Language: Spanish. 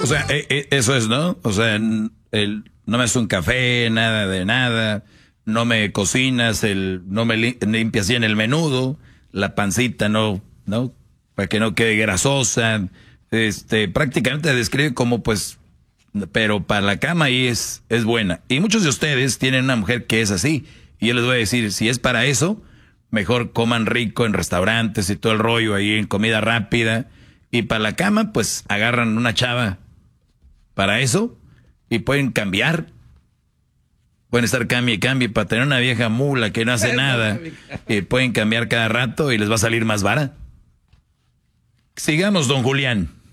O sea, eso es, ¿no? O sea, no me haces un café, nada de nada, no me cocinas, no me limpias bien el menudo, la pancita no, para que no quede grasosa, prácticamente describe como pues, pero para la cama ahí es buena. Y muchos de ustedes tienen una mujer que es así, y yo les voy a decir, si es para eso, mejor coman rico en restaurantes y todo el rollo ahí en comida rápida, y para la cama, pues agarran una chava para eso, y pueden cambiar. Pueden estar cambie y cambie para tener una vieja mula que no hace nada. Pueden cambiar cada rato y les va a salir más vara. Sigamos, don Julián.